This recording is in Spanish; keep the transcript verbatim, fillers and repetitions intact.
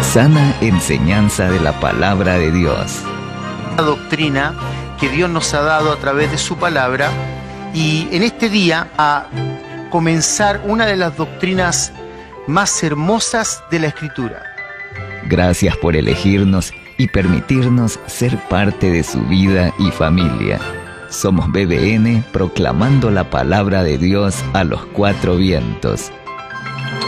Sana enseñanza de la palabra de Dios. La doctrina que Dios nos ha dado a través de su palabra, y en este día a comenzar una de las doctrinas más hermosas de la Escritura. Gracias por elegirnos y permitirnos ser parte de su vida y familia. Somos B B N, proclamando la palabra de Dios a los cuatro vientos.